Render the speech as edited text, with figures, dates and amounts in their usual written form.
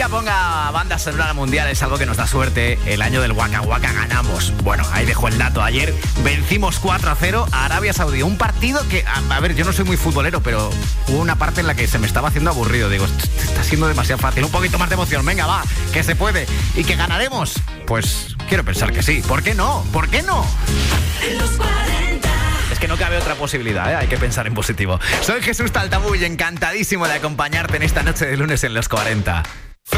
ponga banda sonora mundial es algo que nos da suerte. El año del Waka Waka ganamos. Bueno, ahí dejo el dato. Ayer vencimos 4-0 a Arabia Saudí. Un partido que, a ver, yo no soy muy futbolero, pero hubo una parte en la que se me estaba haciendo aburrido. Digo, está siendo demasiado fácil. Un poquito más de emoción. Venga, va, que se puede. ¿Y que ganaremos? Pues quiero pensar que sí. ¿Por qué no? ¿Por qué no? Los 40. Es que no cabe otra posibilidad, ¿eh? Hay que pensar en positivo. Soy Jesús Taltabull, encantadísimo de acompañarte en esta noche de lunes en Los 40.